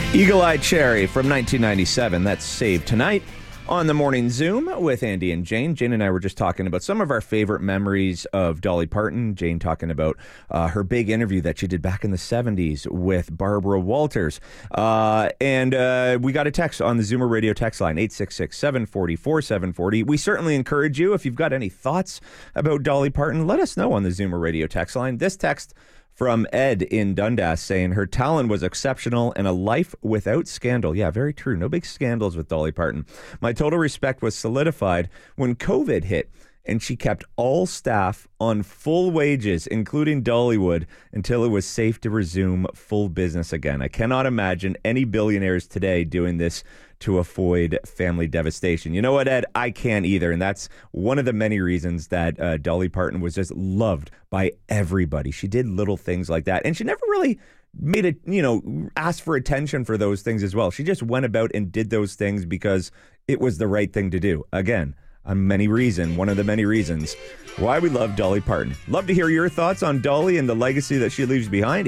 Eagle Eye Cherry from 1997. That's Save Tonight on the Morning Zoom with Andy and Jane. Jane and I were just talking about some of our favorite memories of Dolly Parton. Jane talking about her big interview that she did back in the 70s with Barbara Walters. And we got a text on the Zoomer Radio text line, 866-740-4740. We certainly encourage you, if you've got any thoughts about Dolly Parton, let us know on the Zoomer Radio text line. This text from Ed in Dundas saying her talent was exceptional and a life without scandal. Yeah, very true. No big scandals with Dolly Parton. My total respect was solidified when COVID hit and she kept all staff on full wages, including Dollywood, until it was safe to resume full business again. I cannot imagine any billionaires today doing this to avoid family devastation. You know what, Ed? I can't either. And that's one of the many reasons that Dolly Parton was just loved by everybody. She did little things like that. And she never really made it, asked for attention for those things as well. She just went about and did those things because it was the right thing to do. Again, one of the many reasons why we love Dolly Parton. Love to hear your thoughts on Dolly and the legacy that she leaves behind.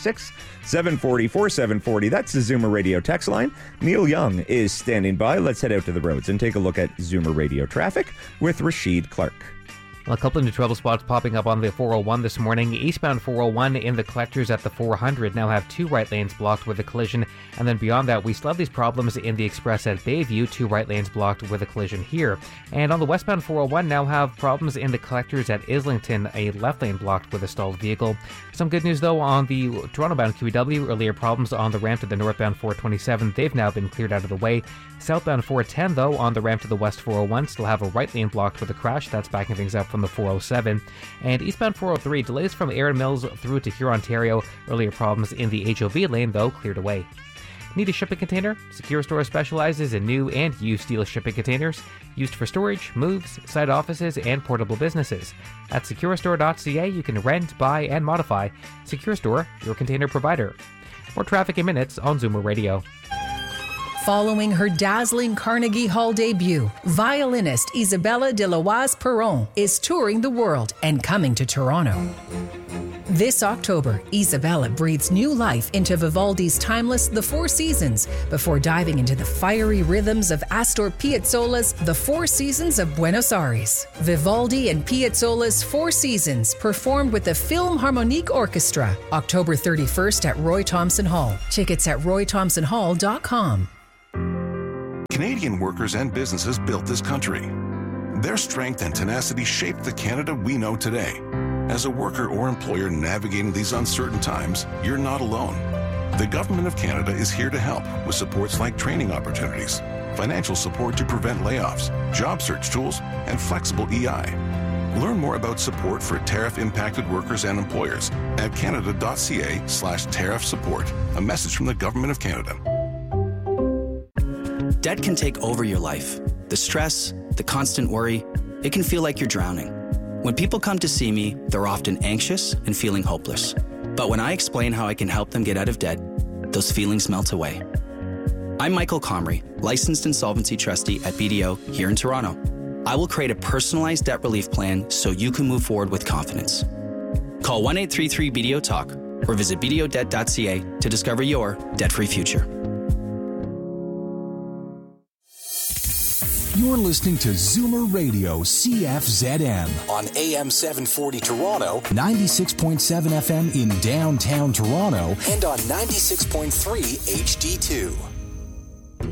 866-740-4740. That's the Zoomer Radio text line. Neil Young is standing by. Let's head out to the roads and take a look at Zoomer Radio traffic with Rashid Clark. Well, a couple of new trouble spots popping up on the 401 this morning. Eastbound 401 in the collectors at the 400 now have two right lanes blocked with a collision. And then beyond that, we still have these problems in the express at Bayview, two right lanes blocked with a collision here. And on the westbound 401 now have problems in the collectors at Islington, a left lane blocked with a stalled vehicle. Some good news though on the Toronto-bound QEW, earlier problems on the ramp to the northbound 427. They've now been cleared out of the way. Southbound 410 though on the ramp to the west 401 still have a right lane blocked with a crash. That's backing things up from the 407. And eastbound 403, delays from Erin Mills through to Huron, Ontario. Earlier problems in the HOV lane, though, cleared away. Need a shipping container? Secure Store specializes in new and used steel shipping containers used for storage, moves, site offices, and portable businesses. At securestore.ca, you can rent, buy, and modify. Secure Store, your container provider. More traffic in minutes on Zoomer Radio. Following her dazzling Carnegie Hall debut, violinist Isabella de Loise Perron is touring the world and coming to Toronto. This October, Isabella breathes new life into Vivaldi's timeless The Four Seasons before diving into the fiery rhythms of Astor Piazzolla's The Four Seasons of Buenos Aires. Vivaldi and Piazzolla's Four Seasons performed with the Philharmonic Orchestra, October 31st at Roy Thomson Hall. Tickets at roythomsonhall.com. Canadian workers and businesses built this country. Their strength and tenacity shaped the Canada we know today. As a worker or employer navigating these uncertain times, you're not alone. The Government of Canada is here to help with supports like training opportunities, financial support to prevent layoffs, job search tools, and flexible EI. Learn more about support for tariff-impacted workers and employers at canada.ca/tariff support. A message from the Government of Canada. Debt can take over your life. The stress, the constant worry, it can feel like you're drowning. When people come to see me, they're often anxious and feeling hopeless. But when I explain how I can help them get out of debt, those feelings melt away. I'm Michael Comrie, licensed insolvency trustee at BDO here in Toronto. I will create a personalized debt relief plan so you can move forward with confidence. Call 1-833-BDO-TALK or visit bdodebt.ca to discover your debt-free future. You're listening to Zoomer Radio CFZM on AM 740 Toronto, 96.7 FM in downtown Toronto, and on 96.3 HD2.